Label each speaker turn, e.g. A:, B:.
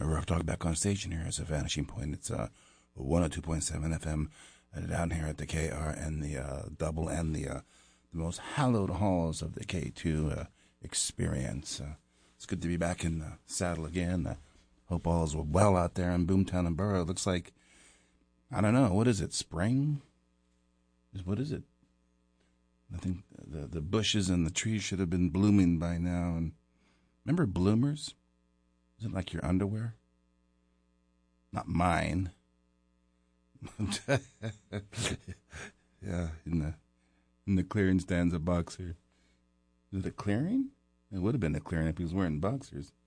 A: Rough Talk back on station here as a vanishing point. It's 102.7 FM down here at the KR and the double and the most hallowed halls of the K2 experience. It's good to be back in the saddle again. Hope all is well out there in Boomtown and Borough. It looks like, I don't know, what is it, spring? What is it? I think the bushes and the trees should have been blooming by now. And remember bloomers? Is it like your underwear? Not mine. Yeah, in the clearing stands a boxer. Is it a clearing? It would have been a clearing if he was wearing boxers.